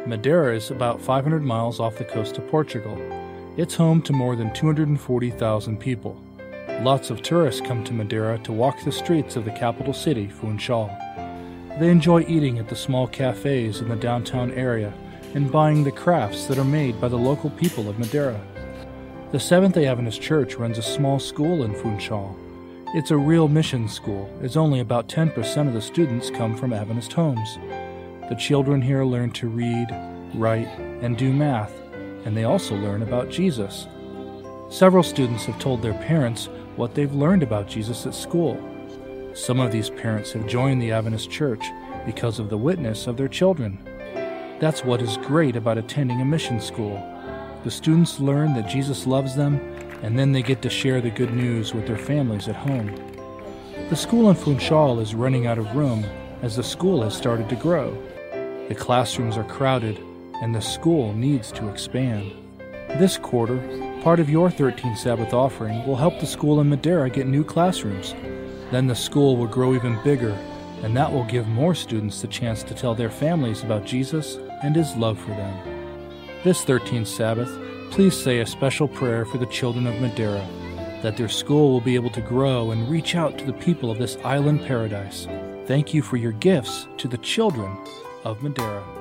Madeira is about 500 miles off the coast of Portugal. It's home to more than 240,000 people. Lots of tourists come to Madeira to walk the streets of the capital city, Funchal. They enjoy eating at the small cafes in the downtown area and buying the crafts that are made by the local people of Madeira. The Seventh-day Adventist Church runs a small school in Funchal. It's a real mission school, as only about 10% of the students come from Adventist homes. The children here learn to read, write, and do math, and they also learn about Jesus. Several students have told their parents what they've learned about Jesus at school. Some of these parents have joined the Adventist Church because of the witness of their children. That's what is great about attending a mission school. The students learn that Jesus loves them, and then they get to share the good news with their families at home. The school in Funchal is running out of room as the school has started to grow. The classrooms are crowded, and the school needs to expand. This quarter, part of your 13th Sabbath offering will help the school in Madeira get new classrooms. Then the school will grow even bigger, and that will give more students the chance to tell their families about Jesus and His love for them. This 13th Sabbath, please say a special prayer for the children of Madeira, that their school will be able to grow and reach out to the people of this island paradise. Thank you for your gifts to the children of Madeira.